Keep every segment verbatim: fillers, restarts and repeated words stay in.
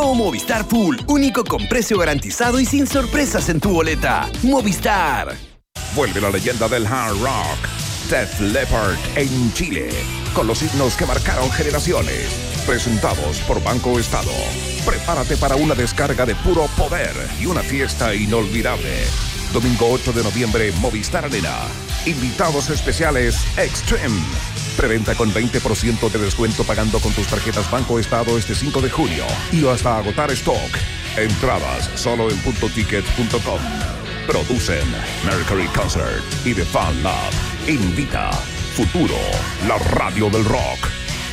Nuevo Movistar Full, único con precio garantizado y sin sorpresas en tu boleta. Movistar. Vuelve la leyenda del hard rock, Def Leppard en Chile, con los himnos que marcaron generaciones, presentados por Banco Estado. Prepárate para una descarga de puro poder y una fiesta inolvidable. Domingo ocho de noviembre, Movistar Arena. Invitados especiales Extreme. Preventa con veinte por ciento de descuento pagando con tus tarjetas Banco Estado este cinco de junio y hasta agotar stock. Entradas solo en punto ticket punto com. Producen Mercury Concert y The Fan Lab. Invita Futuro, la radio del rock.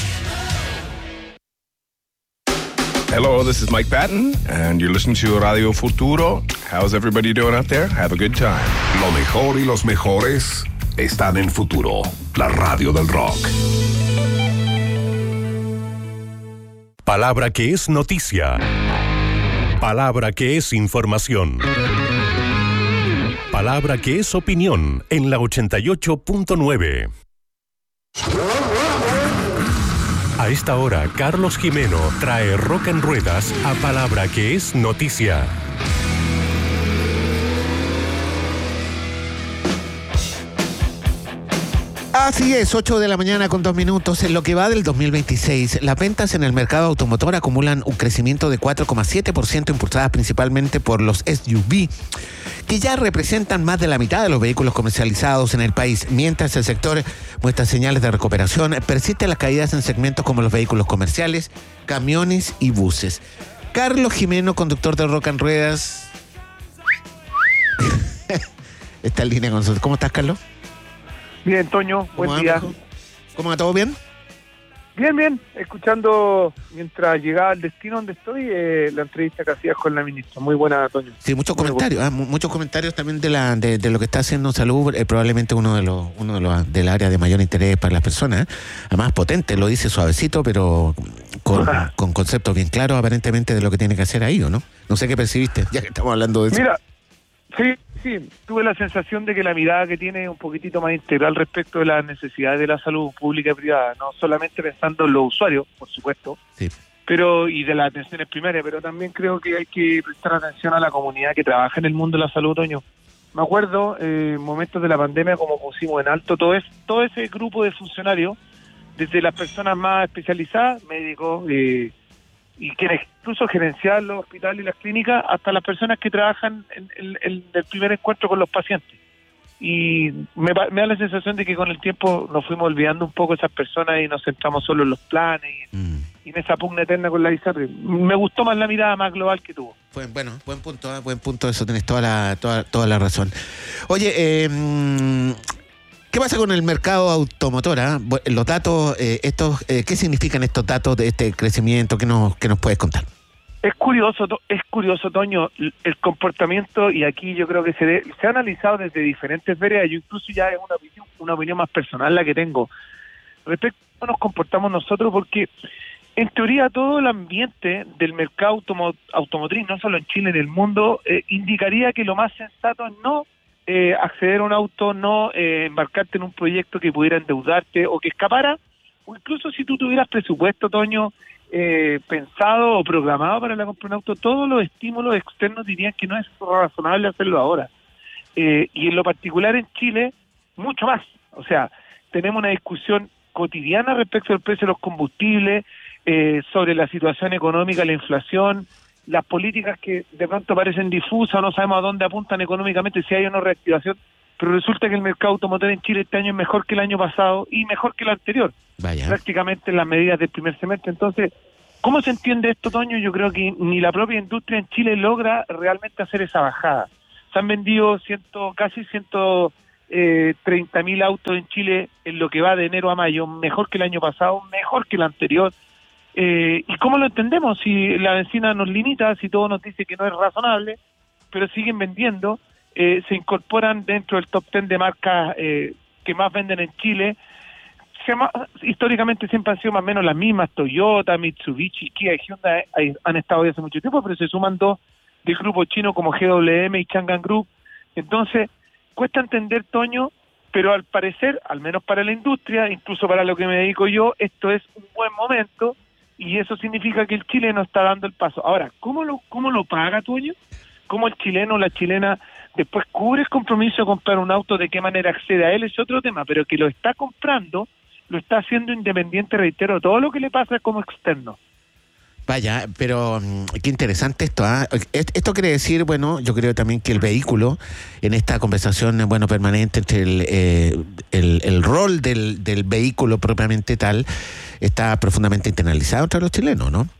Hello, this is Mike Patton, and you're listening to Radio Futuro. How's everybody doing out there? Have a good time. Lo mejor y los mejores están en Futuro, la radio del rock. Palabra que es noticia. Palabra que es información. Palabra que es opinión en la ochenta y ocho punto nueve. A esta hora, Carlos Jimeno trae Rock en Ruedas a Palabra que es noticia. Así es, ocho de la mañana con dos minutos. En lo que va del dos mil veintiséis, las ventas en el mercado automotor acumulan un crecimiento de cuatro coma siete por ciento, impulsadas principalmente por los S U V, que ya representan más de la mitad de los vehículos comercializados en el país. Mientras el sector muestra señales de recuperación, persisten las caídas en segmentos como los vehículos comerciales, camiones y buses. Carlos Jimeno, conductor de Rock en Ruedas, está en línea con nosotros. ¿Cómo estás, Carlos? Bien, Toño, buen ¿Cómo día. va? ¿Cómo va? ¿Todo bien? Bien, bien, escuchando mientras llegaba al destino donde estoy, eh, la entrevista que hacías con la ministra. Muy buena, Toño. Sí, muchos Muy comentarios, ¿eh? muchos comentarios también de la de, de lo que está haciendo Salud, eh, probablemente uno de los uno de los del área de mayor interés para las personas, ¿eh? Además potente, lo dice suavecito, pero con, con conceptos bien claros aparentemente de lo que tiene que hacer ahí, ¿o no? No sé qué percibiste, ya que estamos hablando de eso. Mira, sí, sí, tuve la sensación de que la mirada que tiene es un poquitito más integral respecto de las necesidades de la salud pública y privada, no solamente pensando en los usuarios, por supuesto, sí, pero y de las atenciones primarias, pero también creo que hay que prestar atención a la comunidad que trabaja en el mundo de la salud, Toño. Me acuerdo eh, en momentos de la pandemia como pusimos en alto todo, es, todo ese grupo de funcionarios, desde las personas más especializadas, médicos, eh, y quienes incluso gerencian los hospitales y las clínicas, hasta las personas que trabajan en, en, en el primer encuentro con los pacientes. Y me, me da la sensación de que con el tiempo nos fuimos olvidando un poco de esas personas y nos centramos solo en los planes y, mm. y en esa pugna eterna con la I S A P R E. Me gustó más la mirada más global que tuvo. Bueno, bueno buen punto, ¿eh? buen punto, eso tenés toda la, toda, toda la razón. Oye, eh... ¿qué pasa con el mercado automotor? ¿Eh? Los datos, eh, estos, eh, ¿qué significan estos datos de este crecimiento? ¿Qué nos, qué nos puedes contar? Es curioso, es curioso, Toño, el comportamiento, y aquí yo creo que se, de, se ha analizado desde diferentes veredas. Yo incluso ya es una opinión, una opinión más personal la que tengo respecto a cómo nos comportamos nosotros, porque en teoría todo el ambiente del mercado automo, automotriz, no solo en Chile, en el mundo, eh, indicaría que lo más sensato es no Eh, acceder a un auto, no eh, embarcarte en un proyecto que pudiera endeudarte o que escapara, o incluso si tú tuvieras presupuesto, Toño, eh, pensado o programado para la compra de un auto, todos los estímulos externos dirían que no es razonable hacerlo ahora. Eh, y en lo particular en Chile, mucho más. O sea, tenemos una discusión cotidiana respecto al precio de los combustibles, eh, sobre la situación económica, la inflación, las políticas que de pronto parecen difusas, no sabemos a dónde apuntan económicamente, si hay o no reactivación, pero resulta que el mercado automotor en Chile este año es mejor que el año pasado y mejor que el anterior, Vaya. prácticamente en las medidas del primer semestre. Entonces, ¿cómo se entiende esto, Toño? Yo creo que ni la propia industria en Chile logra realmente hacer esa bajada. Se han vendido ciento, casi ciento treinta mil autos en Chile en lo que va de enero a mayo, mejor que el año pasado, mejor que el anterior. Eh, ¿Y cómo lo entendemos? Si la benzina nos limita, si todo nos dice que no es razonable, pero siguen vendiendo, eh, se incorporan dentro del top ten de marcas eh, que más venden en Chile. Se llama, históricamente siempre han sido más o menos las mismas, Toyota, Mitsubishi, Kia y Hyundai hay, han estado desde hace mucho tiempo, pero se suman dos del grupo chino como G W M y Changan Group. Entonces, cuesta entender, Toño, pero al parecer, al menos para la industria, incluso para lo que me dedico yo, esto es un buen momento y eso significa que el chileno está dando el paso. Ahora, ¿cómo lo cómo lo paga, Toño? ¿Cómo el chileno o la chilena después cubre el compromiso de comprar un auto? ¿De qué manera accede a él? Es otro tema, pero que lo está comprando, lo está haciendo independiente, reitero, todo lo que le pasa como externo. Vaya, pero qué interesante esto. ¿eh? Esto quiere decir, bueno, yo creo también que el vehículo, en esta conversación, bueno, permanente entre el, eh, el, el rol del, del vehículo propiamente tal, está profundamente internalizado entre los chilenos, ¿no?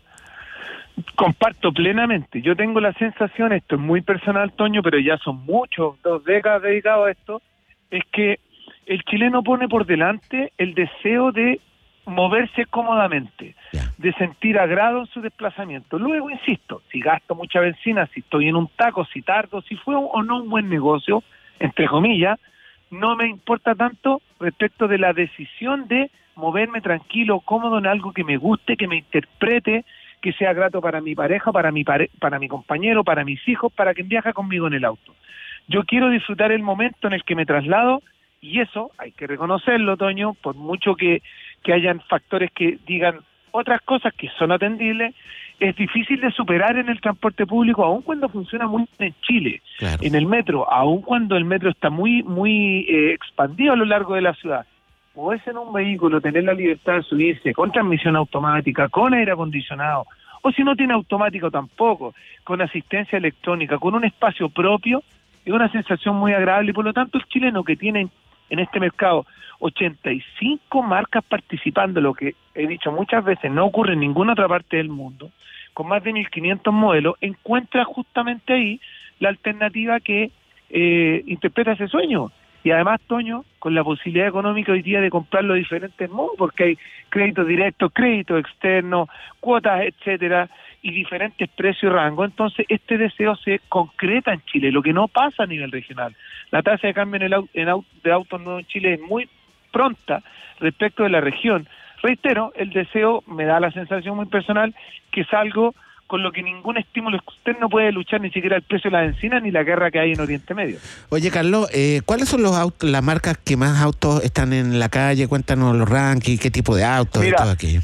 Comparto plenamente. Yo tengo la sensación, esto es muy personal, Toño, pero ya son muchos, dos décadas dedicados a esto, es que el chileno pone por delante el deseo de moverse cómodamente, yeah. de sentir agrado en su desplazamiento. Luego, insisto, si gasto mucha benzina, si estoy en un taco, si tardo, si fue o no un buen negocio, entre comillas, no me importa tanto respecto de la decisión de moverme tranquilo, cómodo en algo que me guste, que me interprete, que sea grato para mi pareja, para mi pare- para mi compañero, para mis hijos, para quien viaja conmigo en el auto. Yo quiero disfrutar el momento en el que me traslado, y eso hay que reconocerlo, Toño, por mucho que, que hayan factores que digan otras cosas que son atendibles, es difícil de superar en el transporte público, aun cuando funciona muy bien en Chile, claro. En el metro, aun cuando el metro está muy muy eh, expandido a lo largo de la ciudad. Moverse en un vehículo, tener la libertad de subirse con transmisión automática, con aire acondicionado, o si no tiene automático tampoco, con asistencia electrónica, con un espacio propio, es una sensación muy agradable, y por lo tanto el chileno que tiene en este mercado ochenta y cinco marcas participando, lo que he dicho muchas veces no ocurre en ninguna otra parte del mundo, con más de mil quinientos modelos, encuentra justamente ahí la alternativa que eh, interpreta ese sueño. Y además, Toño, con la posibilidad económica hoy día de comprar los diferentes modos, porque hay créditos directos, créditos externos, cuotas, etcétera, y diferentes precios y rangos. Entonces, este deseo se concreta en Chile, lo que no pasa a nivel regional. La tasa de cambio en el au- en au- de autos nuevos en Chile es muy pronta respecto de la región. Reitero, el deseo me da la sensación muy personal que es algo con lo que ningún estímulo externo puede luchar, ni siquiera el precio de la benzina ni la guerra que hay en Oriente Medio. Oye, Carlos, eh, ¿cuáles son los autos, las marcas que más autos están en la calle? Cuéntanos los rankings, qué tipo de autos. Mira, y todo aquello.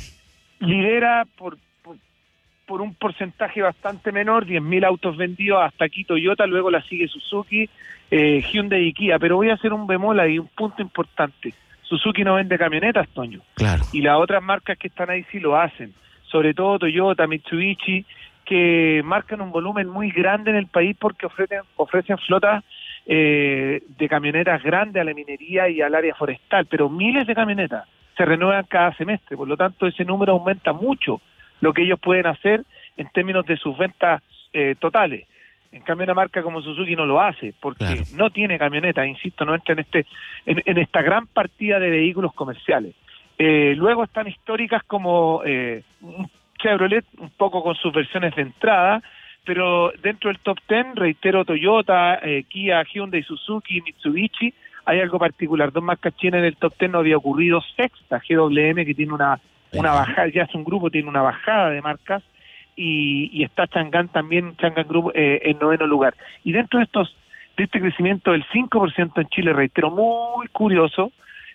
Lidera por, por, por un porcentaje bastante menor, diez mil autos vendidos, hasta aquí Toyota, luego la sigue Suzuki, eh, Hyundai y Kia, pero voy a hacer un bemol ahí, un punto importante. Suzuki no vende camionetas, Toño. Claro. Y las otras marcas que están ahí sí lo hacen. Sobre todo Toyota, Mitsubishi, que marcan un volumen muy grande en el país porque ofrecen, ofrecen flotas eh, de camionetas grandes a la minería y al área forestal, pero miles de camionetas se renuevan cada semestre, por lo tanto ese número aumenta mucho lo que ellos pueden hacer en términos de sus ventas eh, totales. En cambio una marca como Suzuki no lo hace, porque claro. no tiene camionetas, insisto, no entra en, este, en, en esta gran partida de vehículos comerciales. Eh, luego están históricas como eh, Chevrolet, un poco con sus versiones de entrada, pero dentro del top ten, reitero, Toyota, eh, Kia, Hyundai, Suzuki, Mitsubishi, hay algo particular. Dos marcas chinas en el top ten no había ocurrido. Sexta, G W M, que tiene una, una bajada, ya es un grupo, tiene una bajada de marcas, y, y está Chang'an también, Chang'an Group eh, en noveno lugar. Y dentro de estos de este crecimiento del cinco por ciento en Chile, reitero, muy curioso,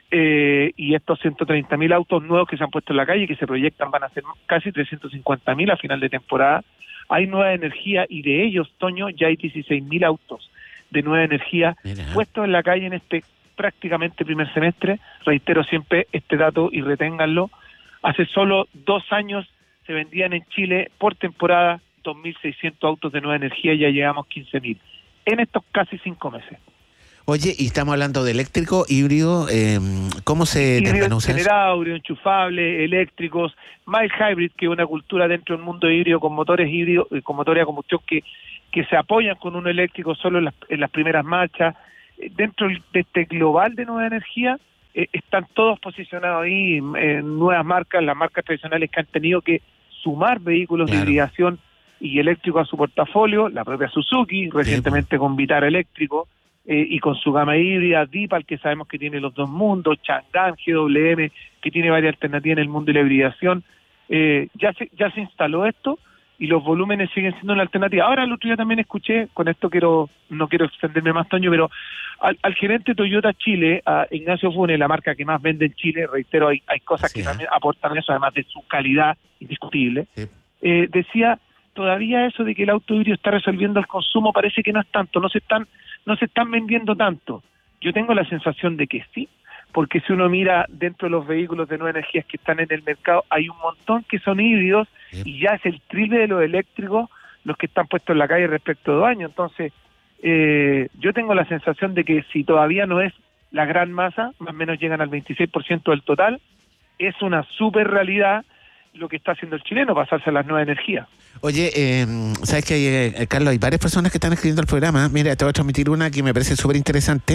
Eh, y estos ciento treinta mil autos nuevos que se han puesto en la calle, que se proyectan van a ser casi trescientos cincuenta mil a final de temporada. Hay nueva energía y de ellos, Toño, ya hay dieciséis mil autos de nueva energía Mira. puestos en la calle en este prácticamente primer semestre. Reitero siempre este dato y reténganlo. Hace solo dos años se vendían en Chile por temporada dos mil seiscientos autos de nueva energía, ya llegamos quince mil en estos casi cinco meses. Oye, y estamos hablando de eléctrico, híbrido, eh, ¿cómo se híbrido generado, híbrido enchufable, eléctricos, mild hybrid, que es una cultura dentro del mundo híbrido con motores híbridos, con motores a combustión que, que se apoyan con un eléctrico solo en las, en las primeras marchas. Dentro de este global de nueva energía, eh, están todos posicionados ahí en, en nuevas marcas, las marcas tradicionales que han tenido que sumar vehículos claro. de hibridación y eléctrico a su portafolio, la propia Suzuki, recientemente con Vitara eléctrico, Eh, y con su gama híbrida, Dipal, que sabemos que tiene los dos mundos, Chang'an, G W M, que tiene varias alternativas en el mundo de la hibridación. Eh, ya se ya se instaló esto, y los volúmenes siguen siendo una alternativa. Ahora, el otro día también escuché, con esto quiero no quiero extenderme más, Toño, pero al, al gerente Toyota Chile, a Ignacio Funes, la marca que más vende en Chile, reitero, hay, hay cosas sí, que ¿eh? también aportan eso, además de su calidad indiscutible, sí. eh, decía, todavía eso de que el auto híbrido está resolviendo el consumo parece que no es tanto, no se están, no se están vendiendo tanto. Yo tengo la sensación de que sí, porque si uno mira dentro de los vehículos de nuevas energías que están en el mercado, hay un montón que son híbridos sí. y ya es el triple de los eléctricos los que están puestos en la calle respecto a dos años. Entonces, eh, yo tengo la sensación de que si todavía no es la gran masa, más o menos llegan al veintiséis por ciento del total, es una super realidad lo que está haciendo el chileno, pasarse a las nuevas energías. Oye, eh, ¿sabes qué, eh, Carlos? Hay varias personas que están escribiendo el programa. Mira, te voy a transmitir una que me parece súper interesante,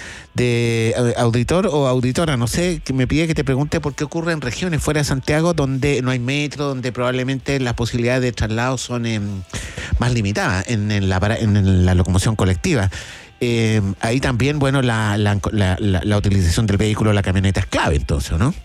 de eh, auditor o auditora, no sé, que me pide que te pregunte por qué ocurre en regiones fuera de Santiago donde no hay metro, donde probablemente las posibilidades de traslado son eh, más limitadas en, en, la, en la locomoción colectiva. Eh, ahí también, bueno, la, la, la, la, la utilización del vehículo, la camioneta es clave, entonces, ¿no?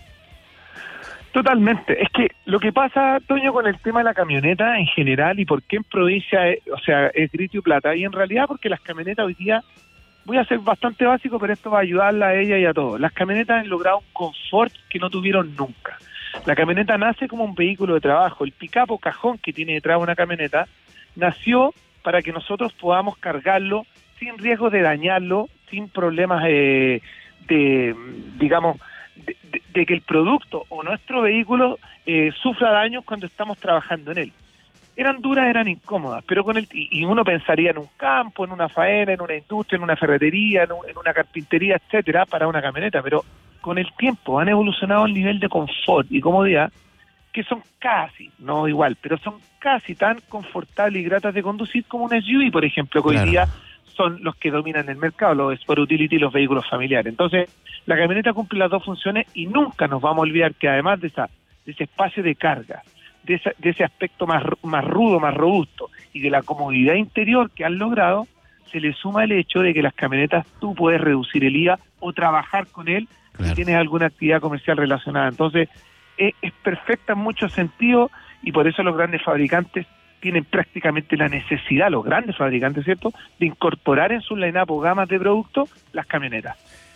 Totalmente. Es que lo que pasa, Toño, con el tema de la camioneta en general y por qué en provincia, es, o sea, es grito y plata, y en realidad porque las camionetas hoy día, voy a ser bastante básico, pero esto va a ayudarla a ella y a todos. Las camionetas han logrado un confort que no tuvieron nunca. La camioneta nace como un vehículo de trabajo. El pick-up o cajón que tiene detrás una camioneta nació para que nosotros podamos cargarlo sin riesgo de dañarlo, sin problemas eh, de, digamos, De, de, de que el producto o nuestro vehículo eh, sufra daños cuando estamos trabajando en él. Eran duras, eran incómodas, pero con el y, y uno pensaría en un campo, en una faena, en una industria, en una ferretería, en, un, en una carpintería, etcétera, para una camioneta, pero con el tiempo han evolucionado el nivel de confort y comodidad que son casi, no igual, pero son casi tan confortables y gratas de conducir como un S U V, por ejemplo, que claro. hoy día son los que dominan el mercado, los Sport Utility y los vehículos familiares. Entonces, la camioneta cumple las dos funciones y nunca nos vamos a olvidar que además de esa de ese espacio de carga, de ese, de ese aspecto más, más rudo, más robusto y de la comodidad interior que han logrado, se le suma el hecho de que las camionetas tú puedes reducir el I V A o trabajar con él claro. si tienes alguna actividad comercial relacionada. Entonces, es, es perfecta en muchos sentidos y por eso los grandes fabricantes tienen prácticamente la necesidad, los grandes fabricantes, ¿cierto?, de incorporar en su line-up o gamas de productos las camionetas.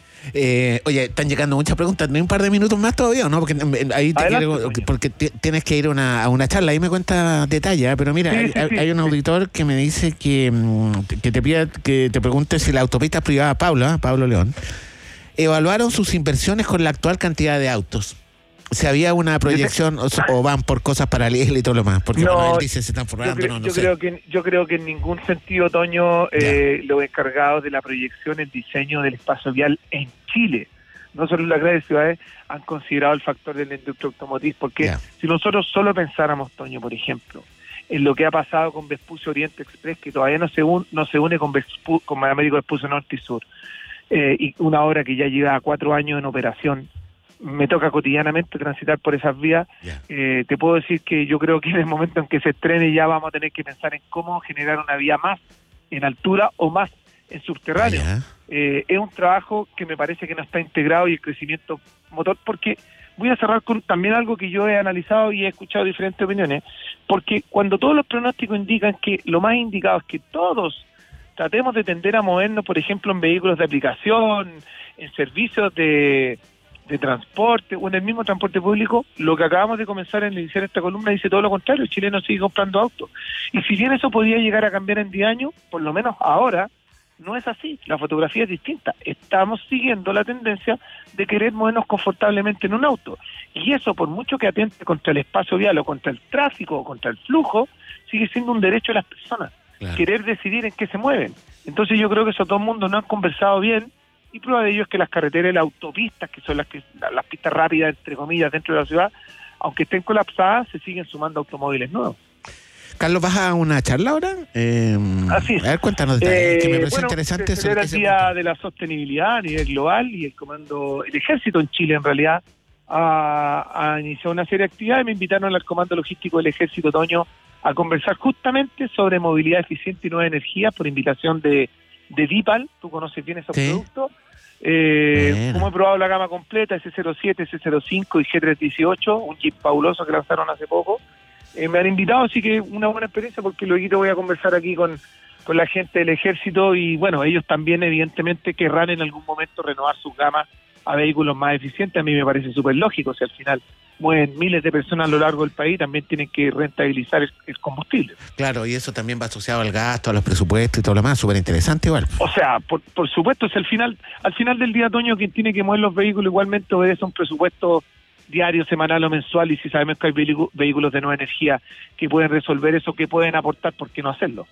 Eh, oye, están llegando muchas preguntas. ¿No hay un par de minutos más todavía o no? Porque ahí te quiero, porque t- tienes que ir a una, a una charla. Ahí me cuenta detalle, pero mira, sí, hay, sí, hay, sí, hay un sí. auditor que me dice que, que te pida que te pregunte si la autopista privada, Pablo, ¿eh? Pablo León, evaluaron sus inversiones con la actual cantidad de autos. Si había una proyección o, o van por cosas paralelas y todo lo más, porque no, bueno, él dice se están forrando, yo, cre- no, no yo sé. creo que yo creo que en ningún sentido, Toño, eh, los encargados de la proyección, el diseño del espacio vial en Chile, no solo en las grandes ciudades, han considerado el factor de la industria automotriz, porque yeah. si nosotros solo pensáramos, Toño, por ejemplo, en lo que ha pasado con Vespucio Oriente Express, que todavía no se, un, no se une con, Vespu, con Américo Vespucio Norte y Sur, eh, y una obra que ya lleva cuatro años en operación, me toca cotidianamente transitar por esas vías, yeah. eh, te puedo decir que yo creo que en el momento en que se estrene ya vamos a tener que pensar en cómo generar una vía más en altura o más en subterráneo. Ah, yeah. eh, es un trabajo que me parece que no está integrado y el crecimiento motor, porque voy a cerrar con también algo que yo he analizado y he escuchado diferentes opiniones, porque cuando todos los pronósticos indican que lo más indicado es que todos tratemos de tender a movernos, por ejemplo, en vehículos de aplicación, en servicios de de transporte o en el mismo transporte público, lo que acabamos de comenzar en iniciar esta columna dice todo lo contrario, el chileno sigue comprando autos. Y si bien eso podía llegar a cambiar en diez años, por lo menos ahora no es así, la fotografía es distinta. Estamos siguiendo la tendencia de querer movernos confortablemente en un auto. Y eso, por mucho que atente contra el espacio vial o contra el tráfico o contra el flujo, sigue siendo un derecho de las personas, claro. querer decidir en qué se mueven. Entonces yo creo que eso todo el mundo no han conversado bien. Y prueba de ello es que las carreteras y las autopistas, que son las que las pistas rápidas, entre comillas, dentro de la ciudad, aunque estén colapsadas, se siguen sumando automóviles nuevos. Carlos, ¿vas a una charla ahora? Eh, Así es. A ver, cuéntanos detalles, eh, que me parece bueno, interesante. Se celebra el Día punto. de la Sostenibilidad a nivel global y el comando, el ejército en Chile, en realidad, ha, ha iniciado una serie de actividades. Me invitaron al comando logístico del ejército, Toño, a conversar justamente sobre movilidad eficiente y nueva energía por invitación de, de Dipal. Tú conoces bien esos ¿Sí? productos. Eh, como he probado la gama completa, ese cero siete, ese cero cinco y G trescientos dieciocho, un Jeep fabuloso que lanzaron hace poco, eh, me han invitado, así que una buena experiencia, porque luego voy a conversar aquí con, con la gente del ejército y bueno, ellos también evidentemente querrán en algún momento renovar sus gamas a vehículos más eficientes. A mí me parece súper lógico, si al final mueven miles de personas a lo largo del país, también tienen que rentabilizar el, el combustible. Claro, y eso también va asociado al gasto, a los presupuestos y todo lo demás, súper interesante igual. O sea, por, por supuesto, es el final, al final del día, Toño, quien tiene que mover los vehículos igualmente obedece a un presupuesto diario, semanal o mensual, y si sabemos que hay vehículos de nueva energía que pueden resolver eso, que pueden aportar, ¿por qué no hacerlo?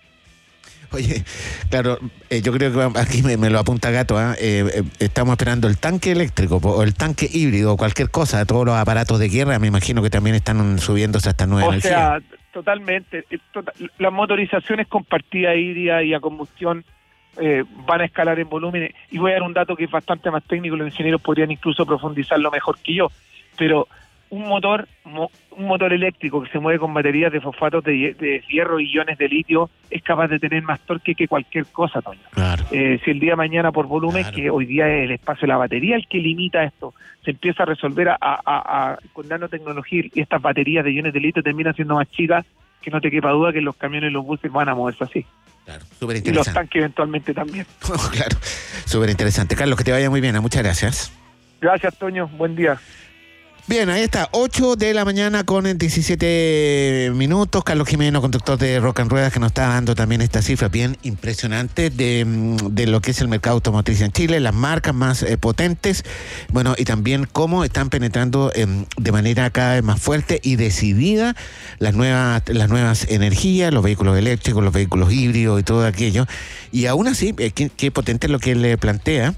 Oye, claro, eh, yo creo que aquí me, me lo apunta Gato, ¿eh? Eh, eh, estamos esperando el tanque eléctrico o el tanque híbrido o cualquier cosa, todos los aparatos de guerra, me imagino que también están subiéndose a esta nueva o energía. O sea, totalmente, tota, las motorizaciones compartidas híbrida y a combustión eh, van a escalar en volumen, y voy a dar un dato que es bastante más técnico, los ingenieros podrían incluso profundizarlo mejor que yo, pero un motor un motor eléctrico que se mueve con baterías de fosfatos de, de hierro y iones de litio es capaz de tener más torque que cualquier cosa, Toño. Claro. Eh, si el día de mañana por volumen, claro. que hoy día es el espacio de la batería el que limita esto, se empieza a resolver a, a, a, con nanotecnología, y estas baterías de iones de litio terminan siendo más chicas, que no te quepa duda que los camiones y los buses van a moverse así. Claro, súper Y interesante. los tanques eventualmente también. Claro, súper interesante. Carlos, que te vaya muy bien, ¿eh? Muchas gracias. Gracias, Toño, buen día. Bien, ahí está, ocho de la mañana con diecisiete minutos. Carlos Jimeno, conductor de Rock and Ruedas, que nos está dando también esta cifra bien impresionante de, de lo que es el mercado automotriz en Chile, las marcas más eh, potentes, bueno, y también cómo están penetrando eh, de manera cada vez más fuerte y decidida las nuevas, las nuevas energías, los vehículos eléctricos, los vehículos híbridos y todo aquello. Y aún así, eh, qué, qué potente es lo que él le plantea.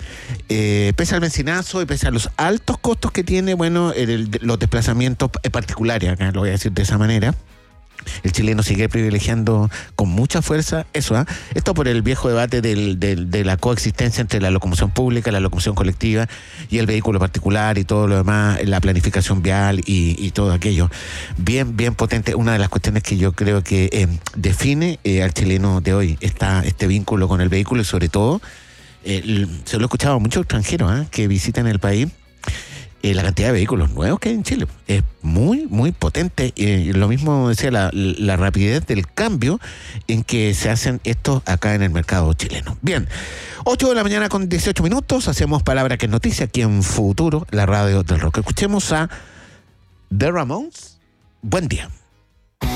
Eh, pese al benzinazo y pese a los altos costos que tiene, bueno, el, el, los desplazamientos particulares, acá lo voy a decir de esa manera, el chileno sigue privilegiando con mucha fuerza eso, ¿eh? Esto por el viejo debate del, del, de la coexistencia entre la locomoción pública, la locomoción colectiva y el vehículo particular y todo lo demás, la planificación vial y, y todo aquello. Bien, bien potente. Una de las cuestiones que yo creo que eh, define eh, al chileno de hoy, está este vínculo con el vehículo y sobre todo, Eh, se lo he escuchado a muchos extranjeros ¿eh? que visitan el país, eh, la cantidad de vehículos nuevos que hay en Chile es muy, muy potente. Eh, lo mismo decía la, la rapidez del cambio en que se hacen estos acá en el mercado chileno. Bien, ocho de la mañana con dieciocho minutos, hacemos Palabra que es Noticia aquí en Futuro, la radio del rock. Escuchemos a The Ramones. Buen día.